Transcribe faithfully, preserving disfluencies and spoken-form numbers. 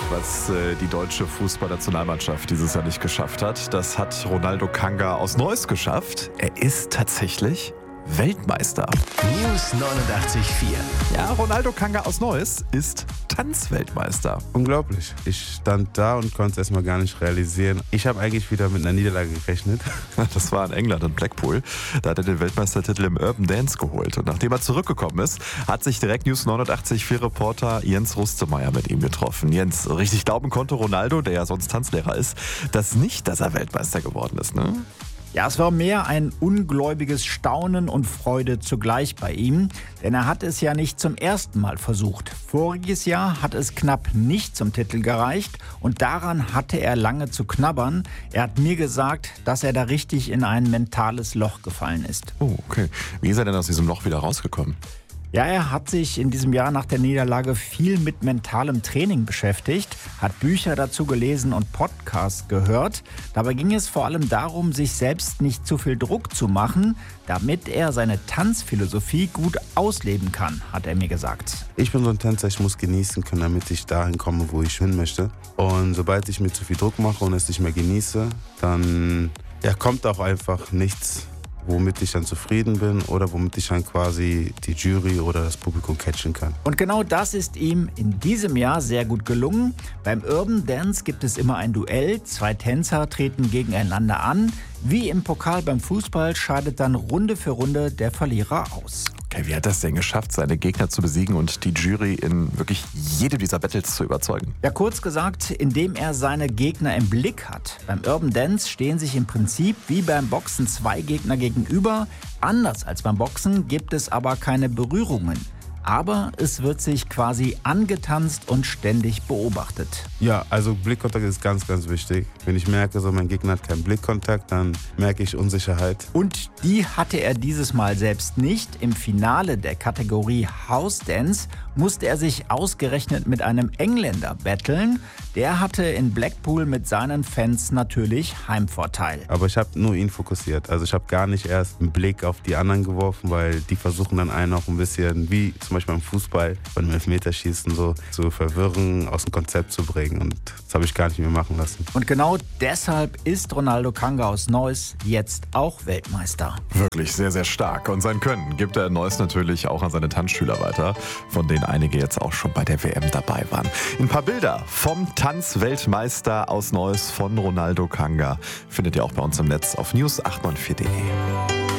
was äh, die deutsche Fußballnationalmannschaft dieses Jahr nicht geschafft hat. Das hat Ronaldo Kanga aus Neuss geschafft. Er ist tatsächlich Weltmeister. News neunundachtzig Komma vier. Ja, Ronaldo Kanga aus Neuss ist Tanzweltmeister. Unglaublich. Ich stand da und konnte es erstmal gar nicht realisieren. Ich habe eigentlich wieder mit einer Niederlage gerechnet. Das war in England, in Blackpool. Da hat er den Weltmeistertitel im Urban Dance geholt. Und nachdem er zurückgekommen ist, hat sich direkt News neunundachtzig Komma vier Reporter Jens Rustemeyer mit ihm getroffen. Jens, richtig glauben konnte Ronaldo, der ja sonst Tanzlehrer ist, dass nicht, dass er Weltmeister geworden ist, ne? Ja, es war mehr ein ungläubiges Staunen und Freude zugleich bei ihm, denn er hat es ja nicht zum ersten Mal versucht. Voriges Jahr hat es knapp nicht zum Titel gereicht und daran hatte er lange zu knabbern. Er hat mir gesagt, dass er da richtig in ein mentales Loch gefallen ist. Oh, okay. Wie ist er denn aus diesem Loch wieder rausgekommen? Ja, er hat sich in diesem Jahr nach der Niederlage viel mit mentalem Training beschäftigt, hat Bücher dazu gelesen und Podcasts gehört. Dabei ging es vor allem darum, sich selbst nicht zu viel Druck zu machen, damit er seine Tanzphilosophie gut ausleben kann, hat er mir gesagt. Ich bin so ein Tänzer, ich muss genießen können, damit ich dahin komme, wo ich hin möchte. Und sobald ich mir zu viel Druck mache und es nicht mehr genieße, dann ja, kommt auch einfach nichts, womit ich dann zufrieden bin oder womit ich dann quasi die Jury oder das Publikum catchen kann. Und genau das ist ihm in diesem Jahr sehr gut gelungen. Beim Urban Dance gibt es immer ein Duell. Zwei Tänzer treten gegeneinander an. Wie im Pokal beim Fußball scheidet dann Runde für Runde der Verlierer aus. Okay, wie hat das denn geschafft, seine Gegner zu besiegen und die Jury in wirklich jedem dieser Battles zu überzeugen? Ja, kurz gesagt, indem er seine Gegner im Blick hat. Beim Urban Dance stehen sich im Prinzip wie beim Boxen zwei Gegner gegenüber. Anders als beim Boxen gibt es aber keine Berührungen. Aber es wird sich quasi angetanzt und ständig beobachtet. Ja, also Blickkontakt ist ganz, ganz wichtig. Wenn ich merke, so mein Gegner hat keinen Blickkontakt, dann merke ich Unsicherheit. Und die hatte er dieses Mal selbst nicht. Im Finale der Kategorie House Dance musste er sich ausgerechnet mit einem Engländer battlen. Der hatte in Blackpool mit seinen Fans natürlich Heimvorteil. Aber ich habe nur ihn fokussiert. Also ich habe gar nicht erst einen Blick auf die anderen geworfen, weil die versuchen dann einen auch ein bisschen, wie zum Beispiel beim Fußball, beim Elfmeterschießen so zu verwirren, aus dem Konzept zu bringen. Und das habe ich gar nicht mehr machen lassen. Und genau deshalb ist Ronaldo Kanga aus Neuss jetzt auch Weltmeister. Wirklich sehr, sehr stark. Und sein Können gibt er in Neuss natürlich auch an seine Tanzschüler weiter, von denen einige jetzt auch schon bei der W M dabei waren. Ein paar Bilder vom Tanzweltmeister aus Neuss von Ronaldo Kanga findet ihr auch bei uns im Netz auf news acht neun vier punkt de.